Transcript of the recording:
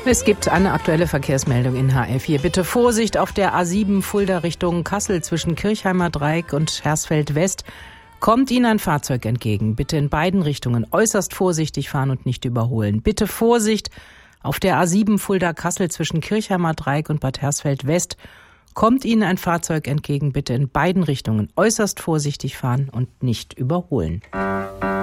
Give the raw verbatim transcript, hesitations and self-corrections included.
Es gibt eine aktuelle Verkehrsmeldung in H F. Hier bitte Vorsicht auf der A sieben Fulda Richtung Kassel zwischen Kirchheimer Dreieck und Hersfeld West. Kommt Ihnen ein Fahrzeug entgegen. Bitte in beiden Richtungen äußerst vorsichtig fahren und nicht überholen. Bitte Vorsicht auf der A sieben Fulda Kassel zwischen Kirchheimer Dreieck und Bad Hersfeld West. Kommt Ihnen ein Fahrzeug entgegen. Bitte in beiden Richtungen äußerst vorsichtig fahren und nicht überholen.